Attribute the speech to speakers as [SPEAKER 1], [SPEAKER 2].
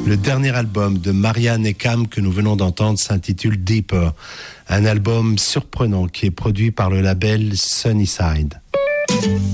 [SPEAKER 1] Le dernier album de Marianne et Cam que nous venons d'entendre s'intitule Deeper, un album surprenant qui est produit par le label Sunnyside.